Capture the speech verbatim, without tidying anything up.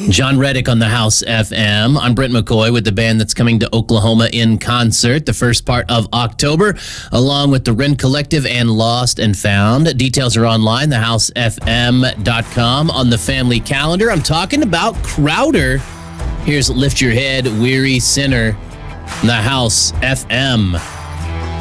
John Reddick on the House F M. I'm Brent McCoy with the band that's coming to Oklahoma in concert the first part of October, along with the Wren Collective and Lost and Found. Details are online, the house f m dot com. On the family calendar, I'm talking about Crowder. Here's Lift Your Head, Weary Sinner, the House F M.